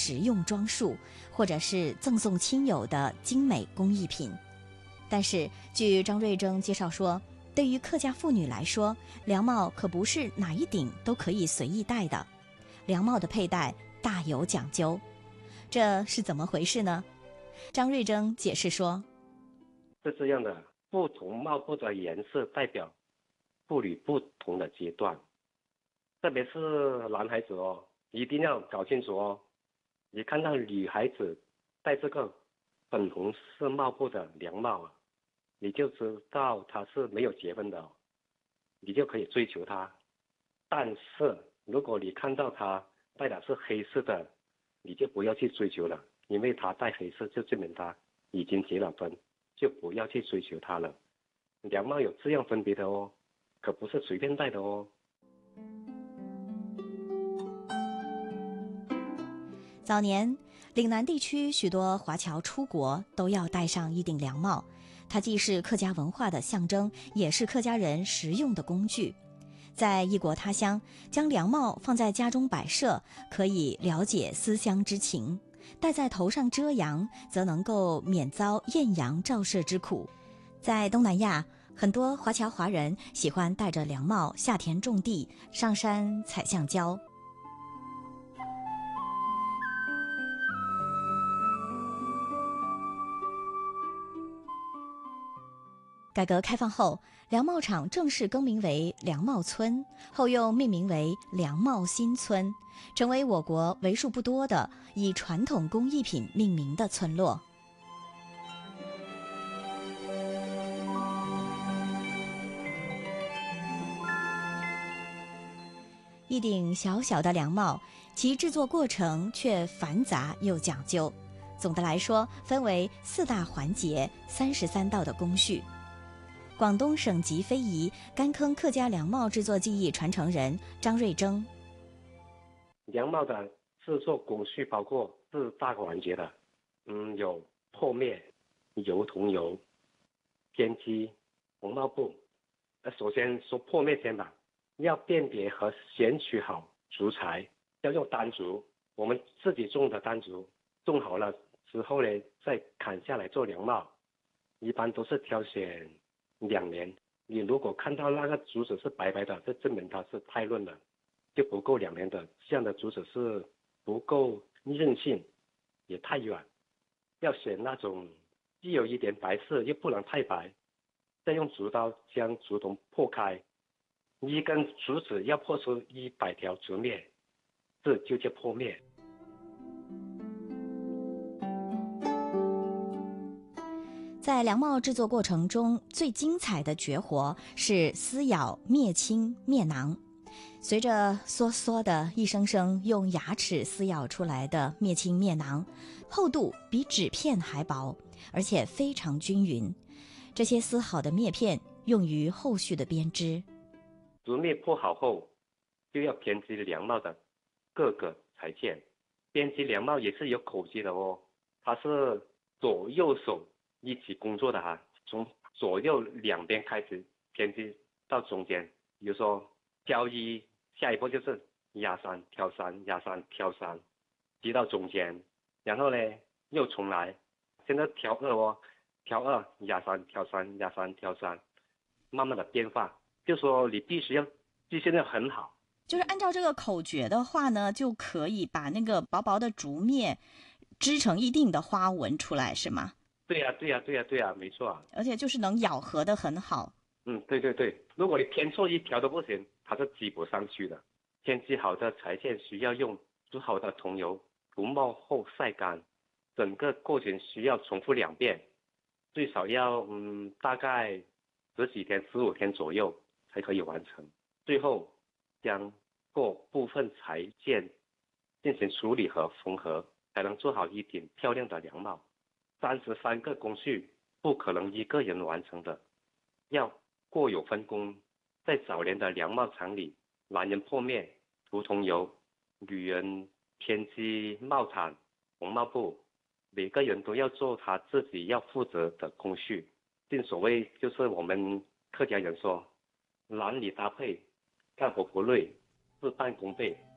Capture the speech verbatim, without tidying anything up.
实用装束，或者是赠送亲友的精美工艺品。但是据张瑞征介绍说，对于客家妇女来说，凉帽可不是哪一顶都可以随意戴的，凉帽的佩戴大有讲究。这是怎么回事呢？张瑞征解释说， 是这样的，不同帽布的颜色代表妇女不同的阶段，特别是男孩子哦，一定要搞清楚哦。你看到女孩子戴这个粉红色帽布的凉帽啊，你就知道她是没有结婚的哦，你就可以追求她。但是如果你看到她戴的是黑色的，你就不要去追求了，因为她戴黑色就证明她已经结了婚，就不要去追求她了。凉帽有这样分别的哦，可不是随便戴的哦。 早年岭南地区许多华侨出国都要戴上一顶凉帽，它既是客家文化的象征，也是客家人实用的工具。在异国他乡，将凉帽放在家中摆设，可以了解思乡之情；戴在头上遮阳，则能够免遭艳阳照射之苦。在东南亚，很多华侨华人喜欢戴着凉帽下田种地、上山采橡胶。改革开放后，凉帽厂正式更名为凉帽村，后又命名为凉帽新村，成为我国为数不多的以传统工艺品命名的村落。一顶小小的凉帽，其制作过程却繁杂又讲究。总的来说，分为四大环节、三十三道的工序。广东省级非遗干坑客家凉帽制作技艺传承人张瑞征， 凉帽的制作工序包括四大环节的，嗯，有破灭、油桐油、编织、红帽布。呃，首先说破灭先吧，要辨别和选取好竹材，要用单竹，我们自己种的单竹，种好了之后呢，再砍下来做凉帽，一般都是挑选两年。你如果看到那个竹子是白白的，这证明它是太嫩了，就不够两年的。这样的竹子是不够韧性，也太软。要选那种既有一点白色又不能太白，再用竹刀将竹筒破开，一根竹子要破出一百条竹篾，这就叫破灭。 在凉帽制作过程中，最精彩的绝活是撕咬篾青篾囊。随着嗦嗦的一声声用牙齿撕咬出来的篾青篾囊，厚度比纸片还薄，而且非常均匀。这些撕好的篾片用于后续的编织。 竹篾破好后，就要编织凉帽的各个裁件。编织凉帽也是有口诀的哦，它是左右手一起工作的哈，从左右两边开始编织到中间。比如说挑一，下一步就是压三挑三压三挑三，织到中间，然后呢又重来，现在挑二哦，挑二压三挑三压三挑三，慢慢的变化。就说你必须要记性要很好。 就是按照这个口诀的话呢，就可以把那个薄薄的竹篾织成一定的花纹出来，是吗？ 对呀、啊、对呀、啊、对呀、啊、对呀、啊，没错啊。 而且就是能咬合得很好。 嗯，对对对，如果你偏错一条都不行，它是织不上去的。编织好的裁线需要用煮好的桐油涂抹后晒干，整个过程需要重复两遍，最少要嗯大概十几天十五天左右才可以完成。最后将各部分裁件进行处理和缝合，才能做好一顶漂亮的凉帽。三十三个工序不可能一个人完成的，要各有分工。在早年的凉帽厂里，男人破灭涂桐油，女人编织帽毯红帽布，每个人都要做他自己要负责的工序。正所谓就是我们客家人说，男女搭配，干活不累，事半功倍。